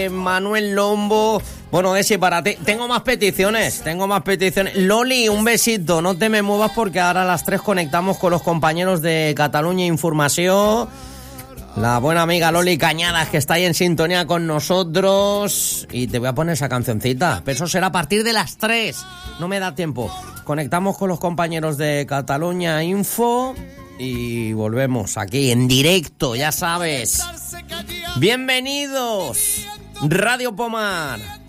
Manuel Lombo. Bueno, Desi, para ti. Tengo más peticiones. Loli, un besito. No te me muevas porque ahora a las 3 conectamos con los compañeros de Cataluña Información. La buena amiga Loli Cañadas, que está ahí en sintonía con nosotros. Y te voy a poner esa cancioncita. Pero eso será a partir de las 3. No me da tiempo. Conectamos con los compañeros de Cataluña Info. Y volvemos aquí en directo, ya sabes. Bienvenidos. Radio Pomar.